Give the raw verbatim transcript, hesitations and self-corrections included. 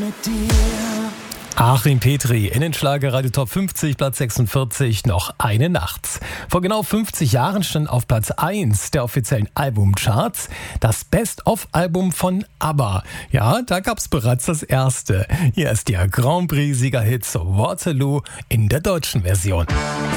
mit dir. Achim Petri in den Schlagerradio Top fünfzig, Platz sechsundvierzig, noch eine Nacht. Vor genau fünfzig Jahren stand auf Platz eins der offiziellen Albumcharts das Best-of-Album von ABBA. Ja, da gab's bereits das erste. Hier ist der Grand Prix-Siegerhit zu Waterloo in der deutschen Version.